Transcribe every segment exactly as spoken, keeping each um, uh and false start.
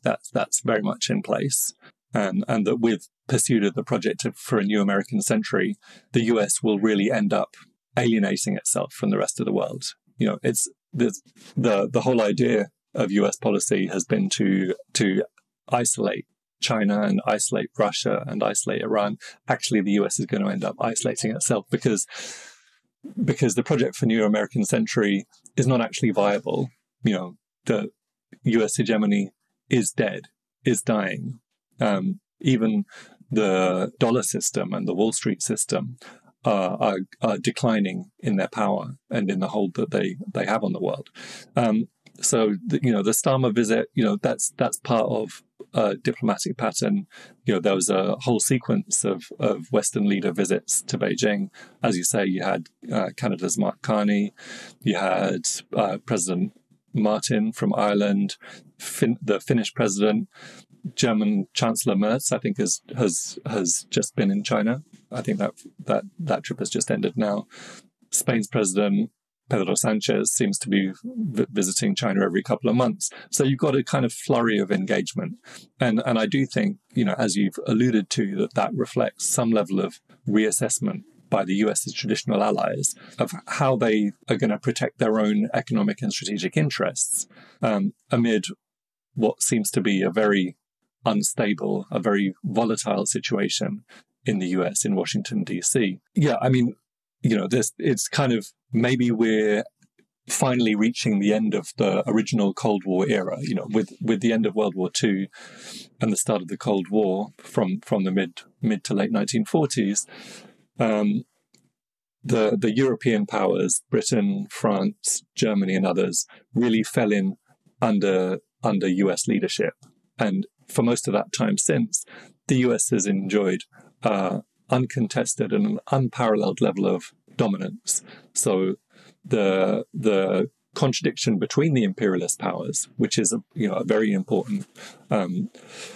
that's that's very much in place, and and that with pursuit of the project for a new American century, the U S will really end up alienating itself from the rest of the world. You know, it's the the the whole idea of U S policy has been to to isolate China and isolate Russia and isolate Iran. Actually, the U S is going to end up isolating itself because because the project for New American Century is not actually viable. You know, the U S hegemony is dead, is dying. Um, even the dollar system and the Wall Street system uh, are, are declining in their power and in the hold that they, they have on the world. Um, so, the, you know, the Starmer visit, you know, that's that's part of a diplomatic pattern. You know, there was a whole sequence of, of Western leader visits to Beijing. As you say, you had uh, Canada's Mark Carney, you had uh, President Martin from Ireland, fin- the Finnish president, German Chancellor Merz, I think, has has has just been in China. I think that that that trip has just ended now. Spain's president Pedro Sanchez seems to be v- visiting China every couple of months. So you've got a kind of flurry of engagement. And and I do think, you know, as you've alluded to, that that reflects some level of reassessment by the US's traditional allies of how they are going to protect their own economic and strategic interests um, amid what seems to be a very unstable, a very volatile situation in the U S, in Washington, D C. Yeah, I mean, you know, this it's kind of, maybe we're finally reaching the end of the original Cold War era, you know, with, with the end of World War Two and the start of the Cold War from, from the mid mid to late nineteen forties. Um, the the European powers, Britain, France, Germany, and others, really fell in under under U S leadership. And for most of that time since, the U S has enjoyed uh, uncontested and an unparalleled level of dominance. So the the contradiction between the imperialist powers, which is a, you know, a very important um,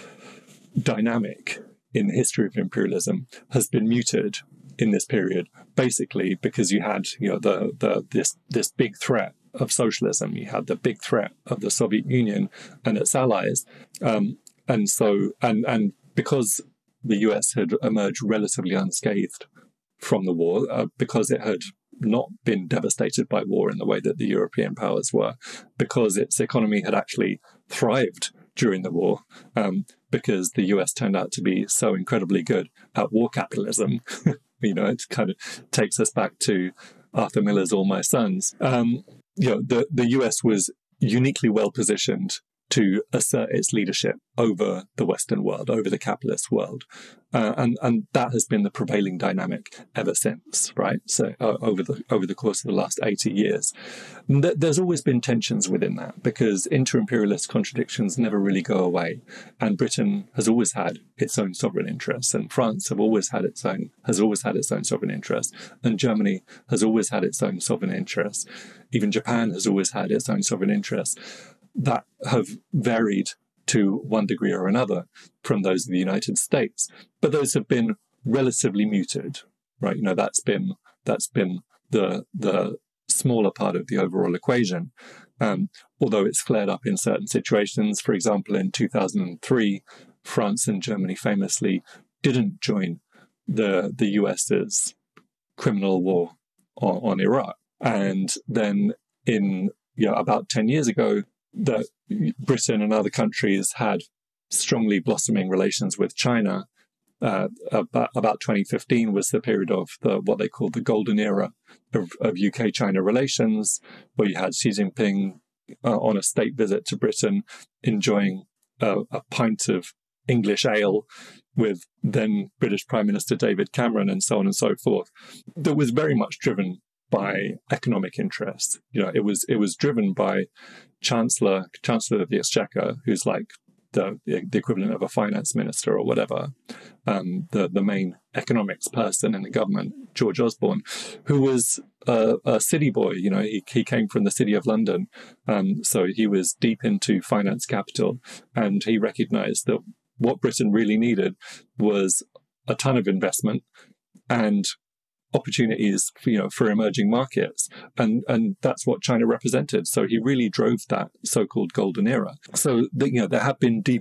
dynamic in the history of imperialism, has been muted in this period, basically because you had, you know, the the this this big threat of socialism. You had the big threat of the Soviet Union and its allies, um, and so and and because the U S had emerged relatively unscathed from the war, uh, because it had not been devastated by war in the way that the European powers were, because its economy had actually thrived during the war, um, because the U S turned out to be so incredibly good at war capitalism. You know, it kind of takes us back to Arthur Miller's All My Sons. Um, you know, the, the U S was uniquely well positioned to assert its leadership over the Western world, over the capitalist world. Uh, and, and that has been the prevailing dynamic ever since, right? So uh, over the over the course of the last eighty years. Th- there's always been tensions within that, because inter-imperialist contradictions never really go away. And Britain has always had its own sovereign interests, and France have always had its own, has always had its own sovereign interests, and Germany has always had its own sovereign interests. Even Japan has always had its own sovereign interests that have varied to one degree or another from those of the United States. But those have been relatively muted, right? You know, that's been that's been the the smaller part of the overall equation. Um, although it's flared up in certain situations. For example, in two thousand three, France and Germany famously didn't join the the US's criminal war on, on Iraq. And then in, you know, about ten years ago, that Britain and other countries had strongly blossoming relations with China. Uh, about, about twenty fifteen was the period of the, what they called the golden era of, of U K-China relations, where you had Xi Jinping uh, on a state visit to Britain, enjoying uh, a pint of English ale with then British Prime Minister David Cameron, and so on and so forth. That was very much driven by economic interests. You know, it was it was driven by Chancellor Chancellor of the Exchequer, who's like the the equivalent of a finance minister or whatever, um, the the main economics person in the government, George Osborne, who was a, a city boy. You know, he he came from the city of London, um, so he was deep into finance capital, and he recognised that what Britain really needed was a ton of investment and opportunities for, you know, for emerging markets, and and that's what China represented. So he really drove that so-called golden era. So the, you know, there have been deep